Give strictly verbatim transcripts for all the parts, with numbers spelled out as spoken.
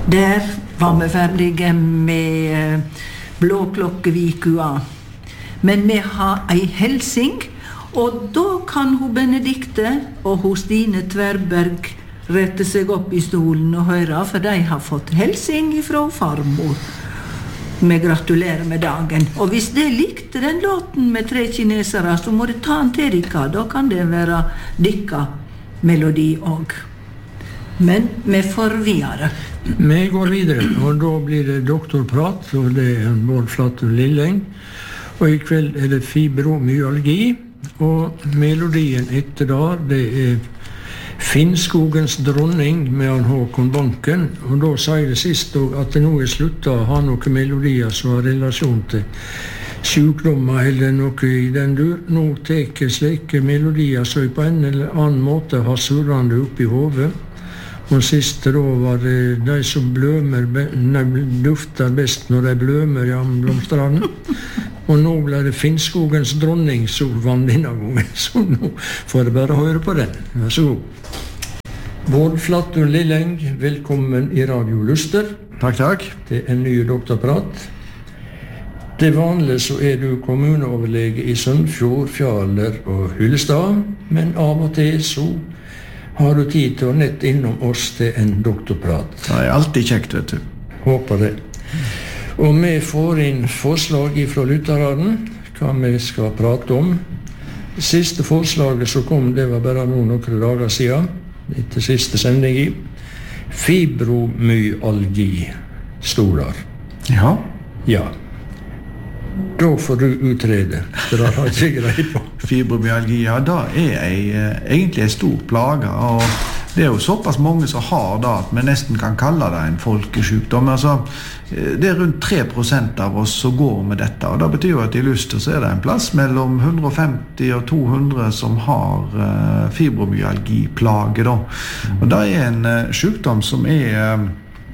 Der var vi ferdige med Blåklokkevikua. Men vi har ei helsing, og da kan hun Benedikte og hun Stine Tverberg rette seg opp i stolen og høre, for de har fått helsing fra farmor. Vi gratulerer med dagen. Og hvis de likte den låten med tre kinesere, så må det ta den til dere. Da kan det være dikka melodi også. Men vi får videre. Vi går videre, og da blir det doktorprat, og det er Bård Flatun Lilleng. Og i kveld er det fibromyalgi, og melodien etter da, det er Finnskogens dronning med han Håkon Banken, og da sier det sist at det nå er sluttet å ha noen melodier som har relasjon til sykdommer eller noe i den dur. Nå teker slike melodier så på en eller annen måte har surrende opp i hodet. Og siste da var det de som blømer, nei, dufter best når de blømer i blomstrene. Og nå ble det Finnskogens dronning som vann denne gangen, så nå får jeg bare høre på den. Vær så god. Bård Flatun Lilleng, velkommen i Radio Luster. Takk, takk. Det er en ny doktorprat. Det vanlige så er du kommuneoverlege i Sunnfjord, Fjaler og Hyllestad, men av og til så har du tid til å nett innom oss til en doktorprat. Det er alltid kjekt, vet du. Håper det. Og vi får inn forslag fra lytterne, hva vi skal prate om. Det siste forslaget som kom, det var bare noen noen dager siden, etter siste sending i. Fibromyalgi, stod der. Ja. Ja. Da får du utrede, for det har jeg ikke greit på. Fibromyalgi, ja, da er jeg, egentlig en stor plage, og det er jo såpass mange som har det at vi nesten kan kalle det en folkesykdom. Altså, det er rundt tre prosent av oss som går med dette, og det betyr jo at i Luster så er det en plass mellom hundre og femti og to hundre som har uh, fibromyalgi-plage da. Og det er en uh, sykdom som er... Uh,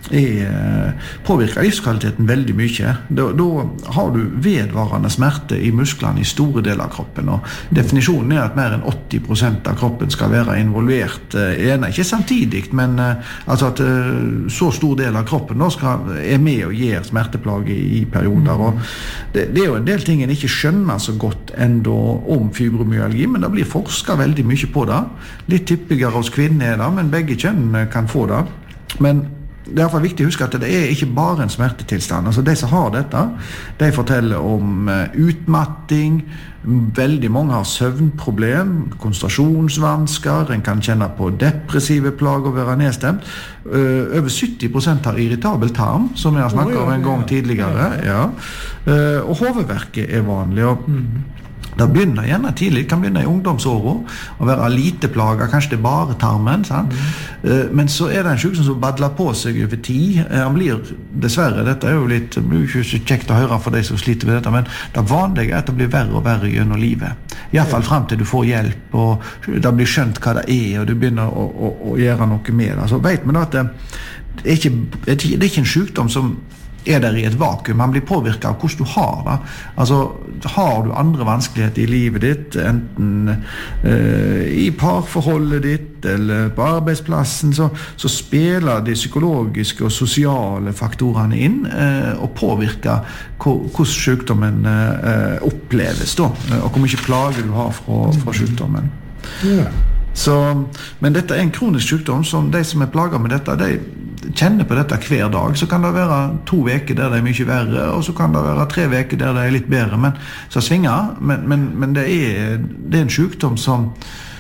Er, påvirker livskvaliteten veldig mye. Da, da har du vedvarende smerte i musklene i store deler av kroppen, og definisjonen er at mer enn åtti prosent av kroppen skal være involvert, eh, ikke samtidig, men eh, altså at eh, så stor del av kroppen da skal, er med og gir smerteplage i, i perioder, og det, det er jo en del ting en ikke skjønner så godt enda om fibromyalgi, men det blir forsket veldig mye på det. Litt typigere hos kvinner er det, men begge kjønn kan få det. Men det er i hvert fall viktig å huske at det er ikke bare en smertetilstand. Altså de som har dette, de forteller om utmatting, veldig mange har søvnproblem, konsentrasjonsvansker, en kan kjenne på depressive plager og være nedstemt. Uh, over sytti prosent har irritabel tarm, som jeg har snakket om en gang tidligere. Ja. Uh, og hovedverket er vanlig, og det begynner gjerne tidlig, det kan begynne i ungdomsåret å være lite plager, kanskje det er bare tarmen, sant? Mm. Men så er det en sykdom som badler på seg over tid. Han blir, dessverre, dette er jo litt, det blir jo ikke så kjekt å høre for de som sliter med dette, men det vanlige er at det blir verre og verre gjennom livet. I hvert fall frem til du får hjelp, og det blir skjønt hva det er, og du begynner å, å, å gjøre noe med det. Så vet man at det, det, er ikke, det er ikke en sykdom som er der i et vakuum. Man blir påvirket av hvordan du har det. Altså, har du andre vanskeligheter i livet ditt, enten uh, i parforholdet ditt eller på arbeidsplassen, så, så spiller de psykologiske og sosiale faktorene inn uh, og påvirker hvordan sykdommen uh, oppleves da, og hvor mye plage du har fra, fra sykdommen. Ja. Så, men dette er en kronisk sykdom som de som er plaget med dette, de kjenner på dette hver dag. Så kan det være to veker der det er mye verre, og så kan det være tre veker der det er litt bedre, men så svinger. Men, men, men det, er, det er en sykdom som,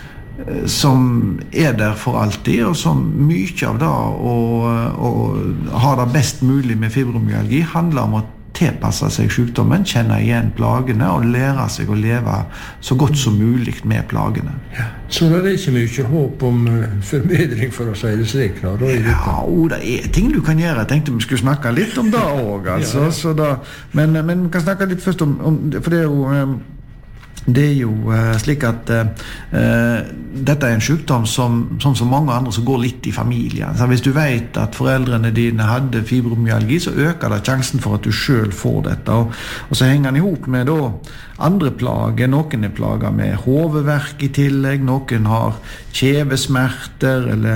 som er der for alltid, og som mye av det å, å ha det best mulig med fibromyalgi handler om å tilpasse seg sykdommen, kjenne igjen plagene og lære seg å leve så godt som mulig med plagene. Ja. Så det er ikke mye håp om forbedring for å si det slik? Da, da er det ja, og det er ting du kan gjøre. Jeg tenkte vi skulle snakke litt om det også, altså. Ja, ja. Så da, men, men vi kan snakke litt først om, om for det er jo Det er jo uh, slik at uh, uh, dette er en sykdom som, som så mange andre som går litt i familien. Så hvis du vet at foreldrene dine hadde fibromyalgi, så øker det sjansen for at du selv får dette. Og, og så henger den ihop med da, andre plager. Noen er plager med hovedverk i tillegg, noen har kjevesmerter, eller,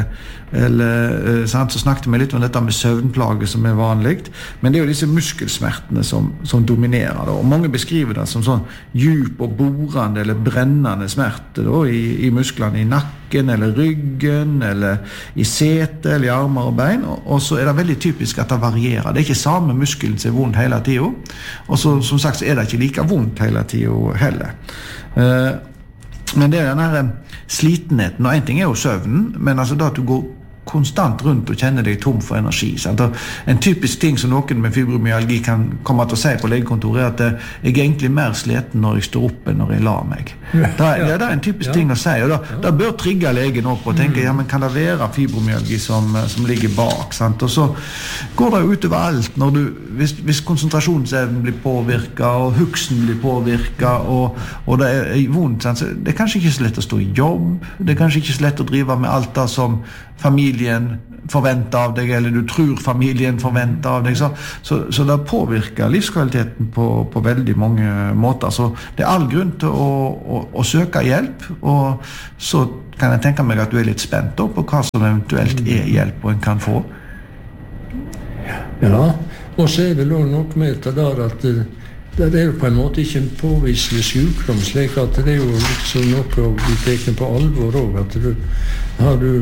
eller sant, så snakket vi litt om dette med søvnplager som er vanligt, men det er jo disse muskelsmertene som, som dominerer da. Og mange beskriver det som sånn djup og borende eller brennende smerte da, i, i musklene i nakken eller ryggen eller i sete eller i armer og bein, og, og så er det veldig typisk at det varierer. Det er ikke samme muskelen som er vondt hele tiden, og så, som sagt så er det ikke like vondt hele tiden heller. Uh, men det er den her slitenheten, og en ting er jo søvnen, men altså da at du går konstant rundt og kjenner deg tom for energi. Sant? En typisk ting som noen med fibromyalgi kan komme til å si på legekontoret er at jeg er egentlig mer sliten når jeg står opp enn når jeg lar meg. Det er, det er en typisk ting å si, og da, da bør trigge legen opp og tenke, ja, men kan det være fibromyalgi som, som ligger bak? Sant? Og så går det jo utover alt når du, hvis, hvis konsentrasjonsevnen blir påvirket, og huksen blir påvirket, og, og det er vondt, sant? Så det er kanskje ikke så lett å stå i jobb, det er kanskje ikke så lett å drive med alt det som familien forventer av deg, eller du tror familien forventer av deg, så, så, så det påvirker livskvaliteten på, på veldig mange måter, så det er all grunn til å, å, å søke hjelp, og så kan jeg tenke meg at du er litt spent på hva som eventuelt er hjelp og en kan få. Ja, og så er det noe med det der at det er jo på en måte ikke en påviselig sykdom, slik at det er jo liksom noe å bli teken på alvor også, at du har du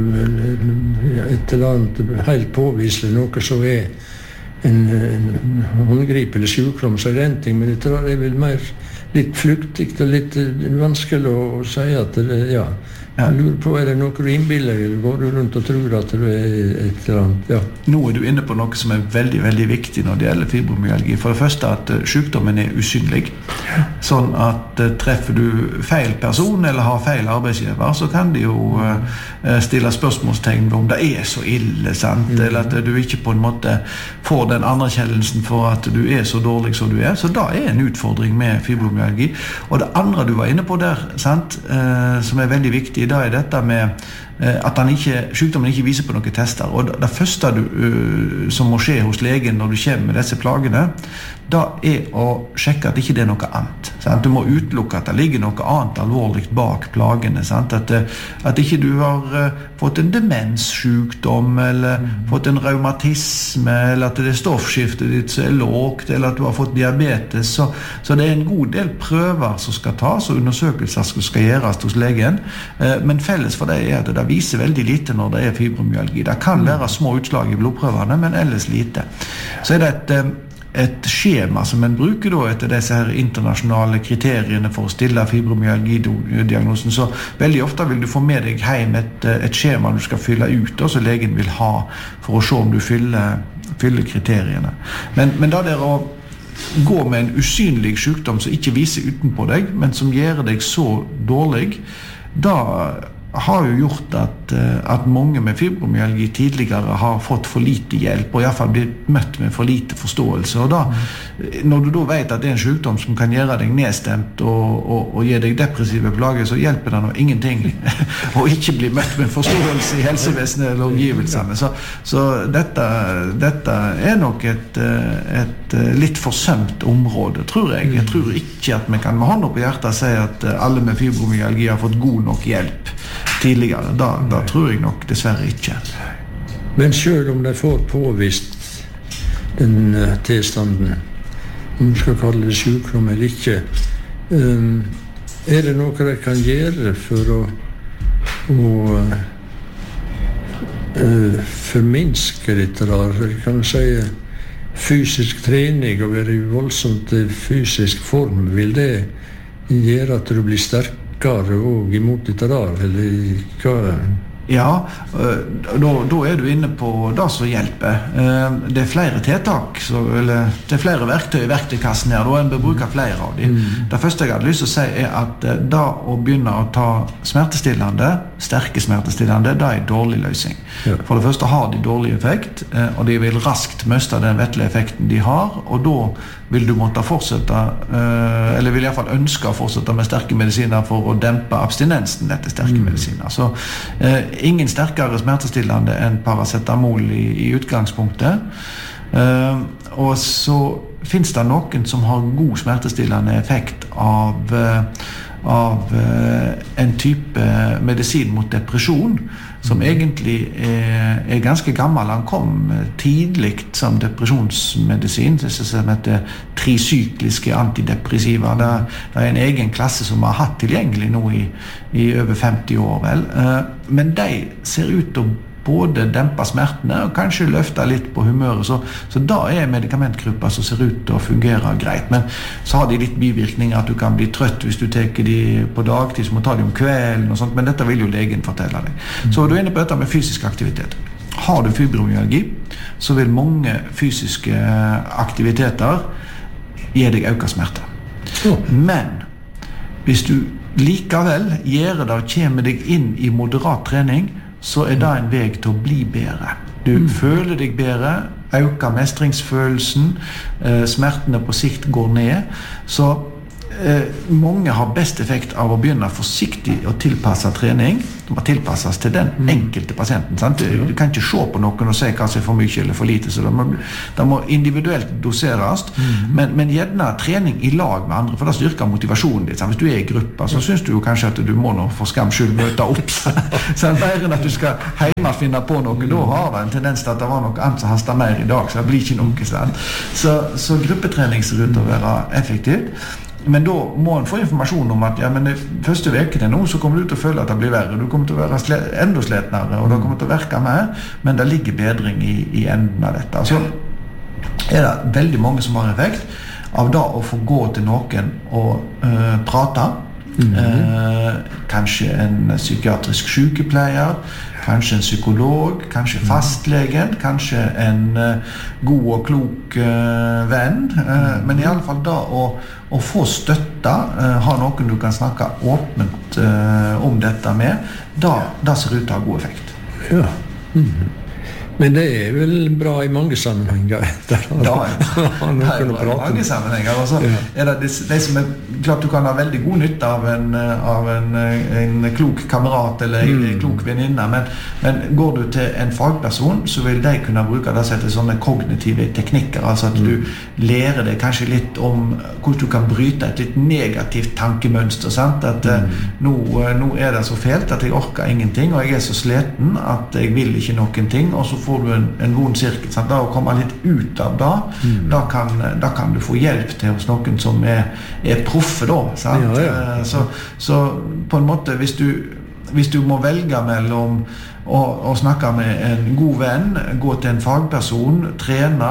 et eller annet helt påviselig, noe som er en, en håndgripelig sykdom, så er det en ting, men det er vel mer litt flyktig og litt vanskelig å si at det, ja, jeg lurer på, er det noe du innbiller, eller går du rundt og tror at du er et eller annet, ja. Nå er du inne på noe som er veldig, veldig viktig når det gjelder fibromyalgi. For det første at sykdommen er usynlig, sånn at treffer du feil person eller har feil arbeidsgiver, så kan de jo stille spørsmålstegn om det er så ille, sant? Mm. Eller at du ikke på en måte får den anerkjennelsen for at du er så dårlig som du er. Så da er en utfordring med fibromyalgi. Og det andre du var inne på der, sant? Eh, som er veldig viktig, da er dette med eh, at han ikke, sykdommen ikke viser på noen tester. Og det, det første du, uh, som må skje hos legen når du kommer med disse plagene, da er å sjekke at ikke det er noe annet. Sant? Du må utelukke at det ligger noe annet alvorlig bak plagene. Sant? At, at ikke du har uh, fått en demenssykdom, eller mm. fått en reumatisme, eller at det er stoffskiftet ditt som er lågt, eller at du har fått diabetes. Så, så det er en god del prøver som skal tas, og undersøkelser som skal gjøres hos legen. Uh, men felles for det er at det viser veldig lite når det er fibromyalgi. Det kan være små utslag i blodprøvene, men ellers lite. Så er det et um, et skjema som en bruker da etter disse her internasjonale kriteriene for å stille fibromyalgi-diagnosen, så veldig ofte vil du få med deg hjem et, et skjema du skal fylle ut, og som legen vil ha for å se om du fyller, fyller kriteriene. Men, men da det er å gå med en usynlig sykdom som ikke viser utenpå deg, men som gjør deg så dårlig, da har jo gjort at, at mange med fibromyalgi tidligere har fått for lite hjelp, og i hvert fall blitt møtt med for lite forståelse. Og da, når du da vet at det er en sykdom som kan gjøre deg nedstemt og, og, og gi deg depressive plager, så hjelper det nå ingenting å ikke bli møtt med forståelse i helsevesenet eller omgivelsene. Så, så dette, dette er nok et, et litt forsømt område, tror jeg. Jeg tror ikke at vi kan med hånda på hjertet si at alle med fibromyalgi har fått god nok hjelp tidligere. Da, da tror jeg nok dessverre ikke. Men selv om de får påvist den uh, tilstanden, om du skal kalle det sykdom eller ikke, um, er det noe de kan gjøre for å, å uh, forminske dette der? Kan du si fysisk trening og være i voldsomt fysisk form, vil det gjøre at du blir sterk og imot dette der, eller hva? Ja, da, da er du inne på det som hjelper. Det er flere tiltak, så, eller det er flere verktøy i verktøykassen her, og en bør bruke flere av dem. Mm. Det første jeg hadde lyst til å si er at da å begynne å ta smertestillende, sterke smertestillende, det er en dårlig løsning. Ja. For det første har de dårlig effekt, og de vil raskt miste den vettelige effekten de har, og da vil du måtte fortsette, eller vil i hvert fall ønske å fortsette med sterke medisiner for å dempe abstinensen etter sterke mm. medisiner. Så ingen sterkere smertestillende enn paracetamol i, i utgangspunktet. Uh, og så finnes det noen som har god smertestillende effekt av, uh, av uh, en type medisin mot depresjon som egentlig er, er ganske gammel. Han kom tidligt som depresjonsmedisin, det som heter trisykliske antidepressiva. Det, det er en egen klasse som vi har hatt tilgjengelig nå i, i over femti år vel. Men de ser ut til å både dempe smertene og kanskje løfte litt på humøret, så, så da er medikamentgrupper som ser ut til å fungere greit. Men så har de litt bivirkninger, at du kan bli trøtt hvis du tar de på dagtid, så må ta de om kvelden og sånt, men dette vil jo legen fortelle deg. Så du er inne på dette med fysisk aktivitet. Har du fibromyalgi, så vil mange fysiske aktiviteter gi deg økt smerte. Men hvis du likevel gjør det og kommer deg inn i moderat trening, så er det en vei til å bli bedre. Du mm. føler deg bedre, øker mestringsfølelsen, eh, smertene på sikt går ned, så eh, mange har best effekt av å begynne forsiktig å tilpasse trening. Det må tilpasses til den enkelte pasienten. Sant? Du, du kan ikke se på noen og si hva som er for mye eller for lite, så det må, det må individuelt doseres, mm. men, men gjerne trening i lag med andre, for det styrker motivasjonen ditt. Sant? Hvis du er i gruppa, så synes du jo kanskje at du må nå for skam skyld møte opp. Sånn, mer enn at du skal hjemme finne på noe, da har det en tendens til at det var noe annet som hastet mer i dag, så det blir ikke noe. Sant? Så, så gruppetrening ser ut til å være effektivt. Men da må en få informasjon om at ja, men det første vekene nå så kommer du til å føle at det blir verre. Du kommer til å være sle- enda sletnere, og det kommer til å virke mer, men det ligger bedring i, i enden av dette. Så er det veldig mange som har effekt av da å få gå til noen og uh, prate. Mm-hmm. Uh, kanskje en psykiatrisk sykepleier, kanskje en psykolog, kanskje fastlegen, kanskje en uh, god og klok uh, venn, uh, men i alle fall da å, å få støtte, uh, ha noen du kan snakke åpent uh, om dette med, da, da ser det ut til å ha god effekt. Ja. Mm-hmm. Men det er vel bra i mange sammenhenger. Da er det, det er bra i mange sammenhenger. Altså, ja. Er det de, de som er klart du kan ha veldig god nytte av en, av en, en klok kamerat eller en mm. klok venninne, men, men går du til en fagperson, så vil de kunne bruke det til sånne kognitive teknikker, altså at mm. du lærer deg kanskje litt om hvordan du kan bryte et litt negativt tankemønster, sant? At mm. nå, nå er det så fælt at jeg orker ingenting, og jeg er så sleten at jeg vil ikke noen ting, og så får du en, en vond sirkel. Sant? Da å komme litt ut av det, mm. da, kan, da kan du få hjelp til hos noen som er, er proffe da. Sant? Ja, ja. Så, så på en måte, hvis du, hvis du må velge mellom å, å snakke med en god venn, gå til en fagperson, trene,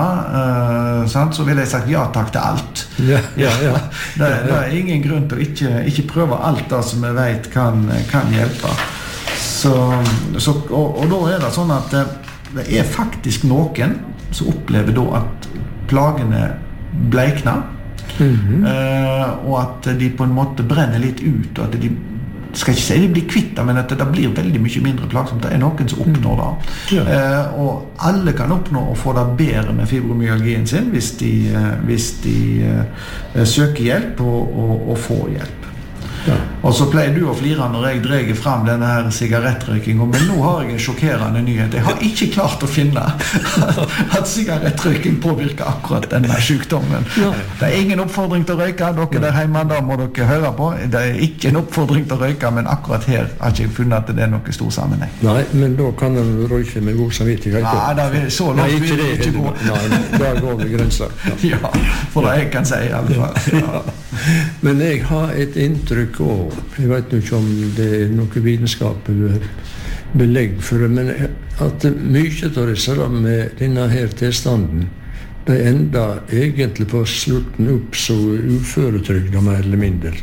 uh, sant? Så vil jeg sagt ja takk til alt. Ja, ja, ja. det, det er ingen grunn til å ikke, ikke prøve alt det som jeg vet kan, kan hjelpe. Så, så, og, og da er det sånn at det er faktisk noen som opplever da at plagene bleikner, mm-hmm. uh, og at de på en måte brenner litt ut, og at de skal ikke si de blir kvitt, men at det blir veldig mye mindre plagsomt. Det er noen som oppnår det. Ja. Uh, og alle kan oppnå å få det bedre med fibromyalgien sin hvis de, uh, hvis de uh, søker hjelp og, og, og får hjelp. Ja. Og så pleier du å flire når jeg dreger frem denne her sigarettrøykingen, men nå har jeg en sjokkerende nyhet. Jeg har ikke klart å finne at sigarettrøyking påvirker akkurat denne sykdommen. Ja. Det er ingen oppfordring til å røyke, dere der hjemme, da må dere høre på. Det er ikke en oppfordring til å røyke, men akkurat her har ikke jeg funnet at det er noe stor sammenheng. Nei, men da kan den røyke med god samvittighet. Ja, da er vi så langt. Nei, ikke det. Ikke gå. Nei, da går vi grenser. Ja. Ja, for det jeg kan si i alle fall. Ja. Men jeg har et inntrykk av, jeg vet ikke om det er noe vitenskap eller belegg for det, men at mye av det med denne her tilstanden, det enda egentlig på slutten opp så uføretrygda mer eller mindre.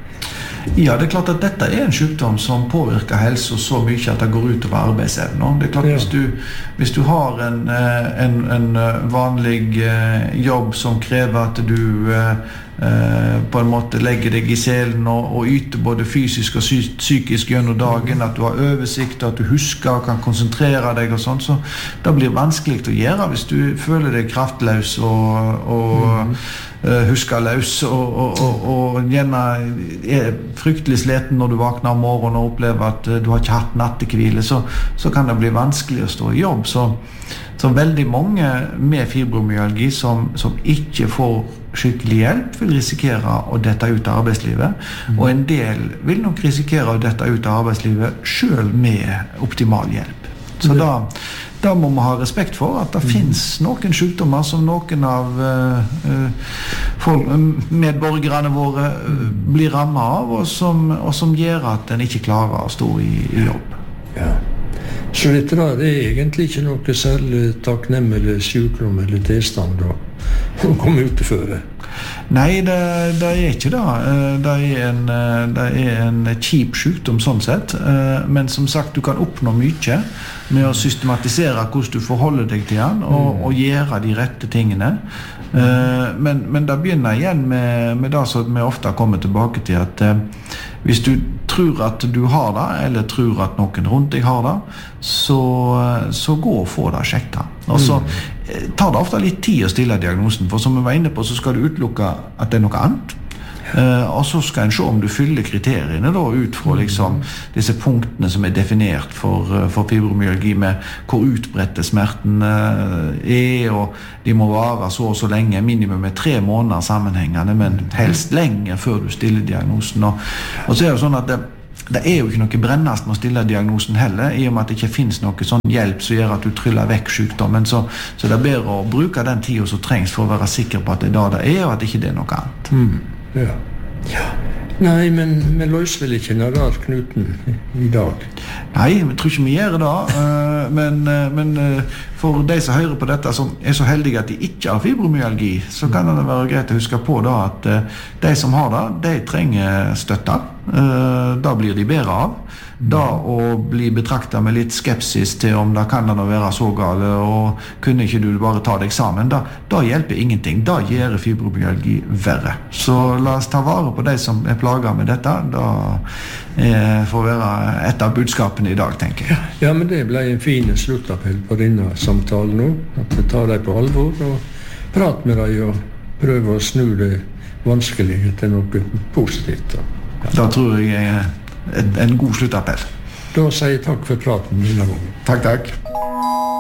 Ja, det er klart at dette er en sykdom som påvirker helse så mye at det går ut over arbeidsevnen. Det er klart, ja. hvis, du, hvis du har en, en, en vanlig jobb som krever at du på en måte legger deg i selen og, og yter både fysisk og sy- psykisk gjennom dagen, at du har oversikt, at du husker og kan konsentrere deg og sånt, så det blir vanskelig å gjøre hvis du føler deg kraftløs og, og mm. uh, husker løs og, og, og, og gjerne er fryktelig sliten når du vakner om morgenen og opplever at uh, du har ikke hatt nattekvile, så, så kan det bli vanskelig å stå i jobb. Så, så veldig mange med fibromyalgi som, som ikke får skikkelig hjelp vil risikere å dette ut av arbeidslivet, mm. og en del vil nok risikere å dette ut av arbeidslivet selv med optimal hjelp. Så da, da må man ha respekt for at det mm. finnes noen sykdommer som noen av uh, uh, folk, medborgerne våre uh, blir rammet av, og som, og som gjør at en ikke klarer å stå i, i jobb. Ja. Så dette da, det er egentlig ikke noe særlig takknemlig sykdom eller tilstand da, å komme ut til føre? Nei, det, det er ikke det. Det er en, det er en kjip sykdom sånn sett, men som sagt, du kan oppnå mye med å systematisere hvordan du forholder deg til den, og, og gjøre de rette tingene. Men, men det begynner igjen med, med det som vi ofte kommer tilbake til, at hvis du tror at du har det, eller tror at noen rundt deg har det, så, så gå og få det sjekket. Og så tar det ofte litt tid å stille diagnosen, for som vi var inne på, så skal du utelukke at det er noe annet. Uh, og så skal en se om du fyller kriteriene da, ut fra liksom, disse punktene som er definert for, uh, for fibromyalgi, med hvor utbredte smerten uh, er, og de må vare så og så lenge, minimum med tre måneder sammenhengende, men helst lenger før du stiller diagnosen. Og, og så er det sånn at det, det er jo ikke noe brennast med å stille diagnosen heller, i og med at det ikke finnes noe sånn hjelp som gjør at du tryller vekk sykdommen, så, så det er bedre å bruke den tiden som trengs for å være sikker på at det er det det er, og at det ikke er noe annet. Mm. Ja. Ja. Nei, men vi løser vel ikke den der knuten i dag? Nei, jeg tror ikke vi gjør det, men, men for de som hører på dette, som er så heldige at de ikke har fibromyalgi, så kan det være greit å huske på da, at de som har det, de trenger støtte. Da blir de bedre av. Da å bli betraktet med litt skepsis til om det kan det være så gale, og kunne ikke du bare ta deg sammen, da, da hjelper ingenting. Da gjør fibromyalgi verre. Så la oss ta vare på de som er plaget med dette. Da eh, får være et av budskapene i dag, tenker jeg. Ja, ja, men det ble en fin sluttappell på denne samtalen nå. At vi tar deg på alvor og prater med deg og prøver å snu det vanskelige til noe positivt. Da, ja. Da tror jeg en, en god sluttappell. Da sier jeg takk for praten denne gangen. Takk, takk.